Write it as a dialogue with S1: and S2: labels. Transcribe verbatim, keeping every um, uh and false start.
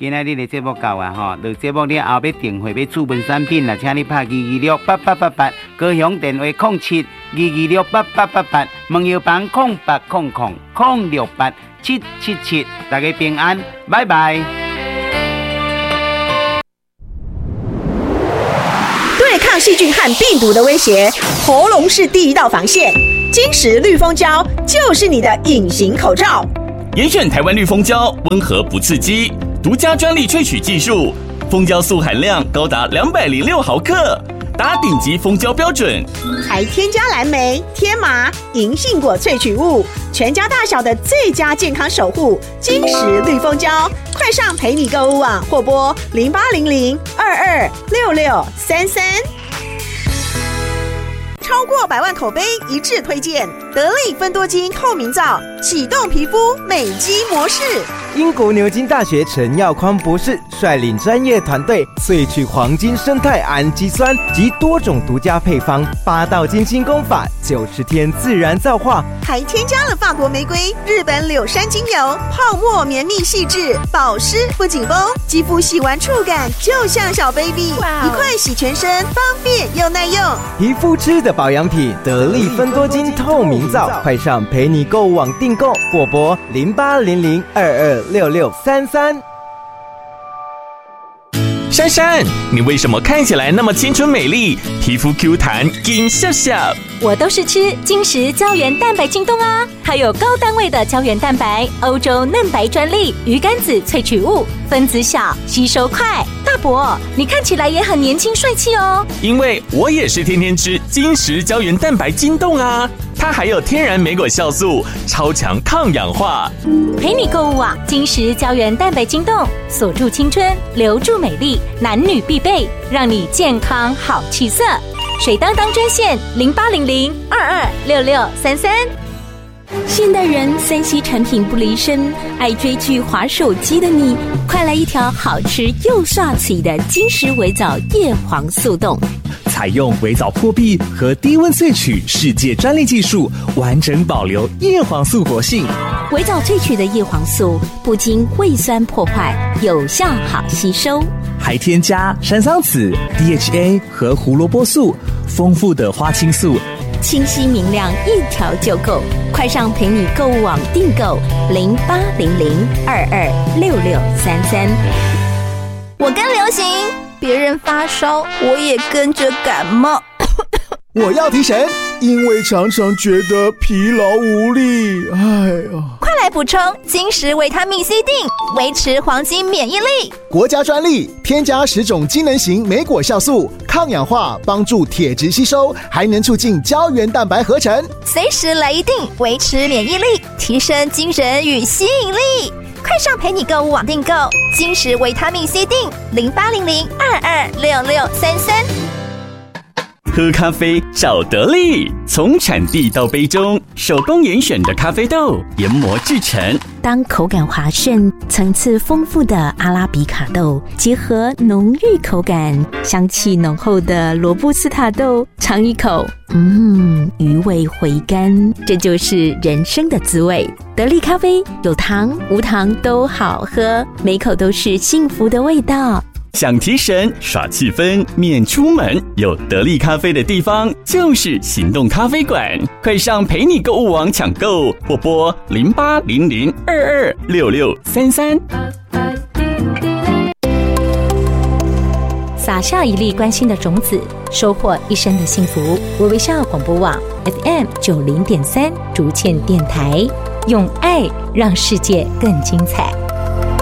S1: 今仔日的节目到啊吼，到节目了后要订货要注文产品啦，请你拍二二六八八八八，高雄电话空七二二六八八八八，门邮房空八空空空六八七七七，大家平安，拜拜。
S2: 对抗细菌和病毒的威胁，喉咙是第一道防线。金石绿蜂胶就是你的隐形口罩。
S3: 严选台湾绿蜂胶，温和不刺激，独家专利萃取技术，蜂胶素含量高达两百零六毫克，达顶级蜂胶标准，
S2: 还添加蓝莓、天麻、银杏果萃取物，全家大小的最佳健康守护。金石绿蜂胶，快上陪你购物网或拨零八零零二二六六三三。超过百万口碑一致推荐，得力芬多精透明皂，启动皮肤美肌模式。
S4: 英国牛津大学陈耀匡博士率领专业团队萃取黄金生态氨基酸及多种独家配方，八道精心工法，九十天自然皂化，
S2: 还添加了法国玫瑰、日本柳杉精油，泡沫绵密细致，保湿不紧绷，肌肤洗完触感就像小 baby， 一块洗全身，方便又耐用。
S4: 皮肤吃的保养品，得力芬多精透明皂，快上陪你购物网订购或拨零八零零二二六六三三。
S3: 珊珊，你为什么看起来那么青春美丽，皮肤 Q 弹，金笑笑？
S5: 我都是吃金石胶原蛋白晶冻啊，还有高单位的胶原蛋白，欧洲嫩白专利，鱼肝子萃取物，分子小，吸收快。大伯，你看起来也很年轻帅气哦。
S3: 因为我也是天天吃金石胶原蛋白晶冻啊，它还有天然莓果酵素，超强抗氧化。
S5: 陪你购物网，金石胶原蛋白晶冻，锁住青春，留住美丽，男女必备，让你健康好气色。水当当专线零八零零二二六六三三。现代人三 C 产品不离身，爱追剧滑手机的你，快来一条好吃又刷嘴的金石微藻叶黄素冻。
S6: 采用微藻破壁和低温萃取世界专利技术，完整保留叶黄素活性。
S5: 微藻萃取的叶黄素不经胃酸破坏，有效好吸收，
S6: 还添加山桑子、D H A 和胡萝卜素，丰富的花青素，
S5: 清晰明亮，一条就够。快上陪你购物网订购零八零零二二六六三三。
S7: 我跟流行，别人发烧，我也跟着感冒。
S8: 我要提神，因为常常觉得疲劳无力。哎呀，
S7: 快来补充金石维他命 C 锭，维持黄金免疫力。
S8: 国家专利，添加十种机能型莓果酵素，抗氧化，帮助铁质吸收，还能促进胶原蛋白合成。
S7: 随时来一锭，维持免疫力，提升精神与吸引力。快上陪你购物网订购金石维他命 C 锭，零八零零二二六六三三。
S3: 喝咖啡找得力，从产地到杯中，手工严选的咖啡豆研磨制成。
S5: 当口感滑顺、层次丰富的阿拉比卡豆结合浓郁口感、香气浓厚的罗布斯塔豆，尝一口，嗯，余味回甘，这就是人生的滋味。得力咖啡有糖无糖都好喝，每口都是幸福的味道。
S3: 想提神耍气氛免出门，有得力咖啡的地方就是行动咖啡馆。快上陪你购物网抢购，或拨零八零零二二六六三三。
S5: 撒下一粒关心的种子，收获一生的幸福。微微笑广播网 F M 九零点三竹堑电台，用爱让世界更精彩。